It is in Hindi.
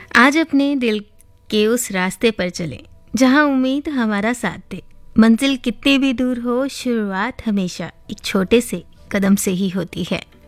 आज अपने दिल के उस रास्ते पर चलें जहां उम्मीद हमारा साथ दे। मंजिल कितनी भी दूर हो, शुरुआत हमेशा एक छोटे से कदम से ही होती है।